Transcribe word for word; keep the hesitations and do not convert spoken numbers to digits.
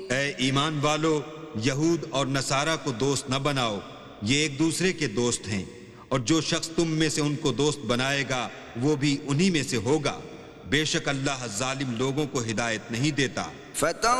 ऐ ईमान वालो, यहूद और नसारा को दोस्त न बनाओ, ये एक दूसरे के दोस्त हैं, और जो शख्स तुम में से उनको दोस्त बनाएगा वो भी उन्हीं में से होगा। बेशक अल्लाह जालिम लोगों को हिदायत नहीं देता।